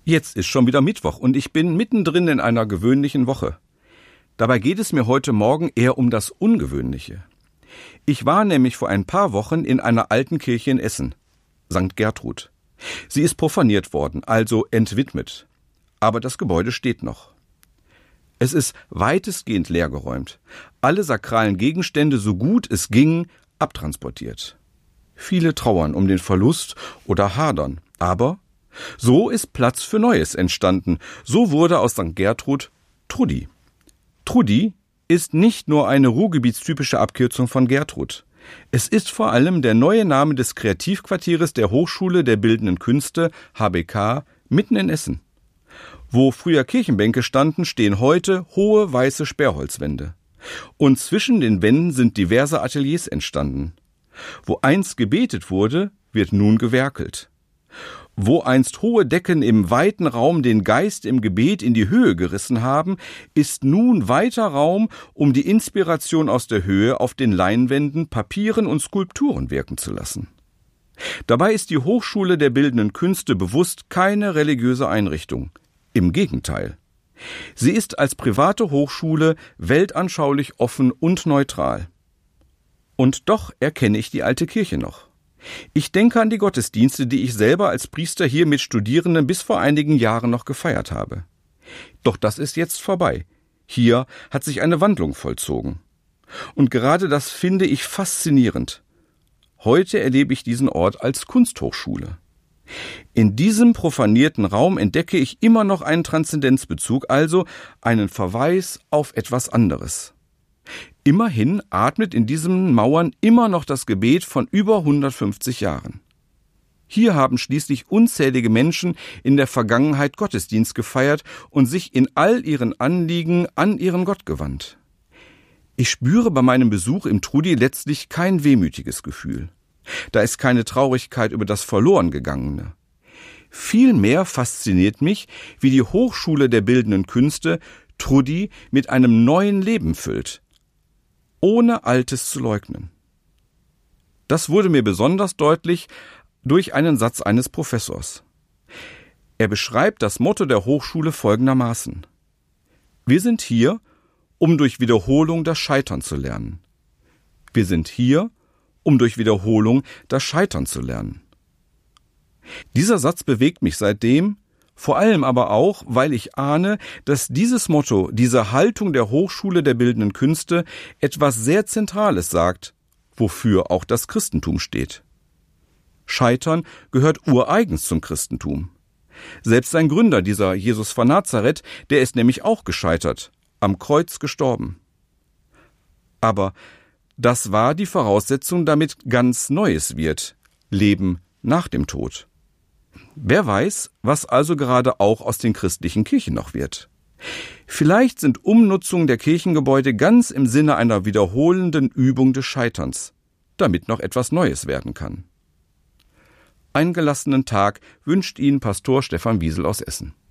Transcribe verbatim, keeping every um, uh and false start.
Jetzt ist schon wieder Mittwoch und ich bin mittendrin in einer gewöhnlichen Woche. Dabei geht es mir heute Morgen eher um das Ungewöhnliche. Ich war nämlich vor ein paar Wochen in einer alten Kirche in Essen, Sankt Gertrud. Sie ist profaniert worden, also entwidmet. Aber das Gebäude steht noch. Es ist weitestgehend leergeräumt. Alle sakralen Gegenstände, so gut es ging, abtransportiert. Viele trauern um den Verlust oder hadern. Aber so ist Platz für Neues entstanden. So wurde aus Sankt Gertrud Trudi. Trudi ist nicht nur eine ruhrgebietstypische Abkürzung von Gertrud. Es ist vor allem der neue Name des Kreativquartieres der Hochschule der Bildenden Künste, H B K, mitten in Essen. Wo früher Kirchenbänke standen, stehen heute hohe weiße Sperrholzwände. Und zwischen den Wänden sind diverse Ateliers entstanden. Wo einst gebetet wurde, wird nun gewerkelt. Wo einst hohe Decken im weiten Raum den Geist im Gebet in die Höhe gerissen haben, ist nun weiter Raum, um die Inspiration aus der Höhe auf den Leinwänden, Papieren und Skulpturen wirken zu lassen. Dabei ist die Hochschule der Bildenden Künste bewusst keine religiöse Einrichtung. Im Gegenteil. Sie ist als private Hochschule weltanschaulich offen und neutral. Und doch erkenne ich die alte Kirche noch. Ich denke an die Gottesdienste, die ich selber als Priester hier mit Studierenden bis vor einigen Jahren noch gefeiert habe. Doch das ist jetzt vorbei. Hier hat sich eine Wandlung vollzogen. Und gerade das finde ich faszinierend. Heute erlebe ich diesen Ort als Kunsthochschule. In diesem profanierten Raum entdecke ich immer noch einen Transzendenzbezug, also einen Verweis auf etwas anderes. Immerhin atmet in diesen Mauern immer noch das Gebet von über hundertfünfzig Jahren. Hier haben schließlich unzählige Menschen in der Vergangenheit Gottesdienst gefeiert und sich in all ihren Anliegen an ihren Gott gewandt. Ich spüre bei meinem Besuch im Trudi letztlich kein wehmütiges Gefühl. Da ist keine Traurigkeit über das Verlorengegangene. Vielmehr fasziniert mich, wie die Hochschule der Bildenden Künste Trudi mit einem neuen Leben füllt, ohne Altes zu leugnen. Das wurde mir besonders deutlich durch einen Satz eines Professors. Er beschreibt das Motto der Hochschule folgendermaßen: Wir sind hier, um durch Wiederholung das Scheitern zu lernen. Wir sind hier, um durch Wiederholung das Scheitern zu lernen. Dieser Satz bewegt mich seitdem, vor allem aber auch, weil ich ahne, dass dieses Motto, diese Haltung der Hochschule der Bildenden Künste etwas sehr Zentrales sagt, wofür auch das Christentum steht. Scheitern gehört ureigens zum Christentum. Selbst sein Gründer, dieser Jesus von Nazareth, der ist nämlich auch gescheitert, am Kreuz gestorben. Aber das war die Voraussetzung, damit ganz Neues wird, Leben nach dem Tod. Wer weiß, was also gerade auch aus den christlichen Kirchen noch wird. Vielleicht sind Umnutzungen der Kirchengebäude ganz im Sinne einer wiederholenden Übung des Scheiterns, damit noch etwas Neues werden kann. Einen gelassenen Tag wünscht Ihnen Pastor Stefan Wiesel aus Essen.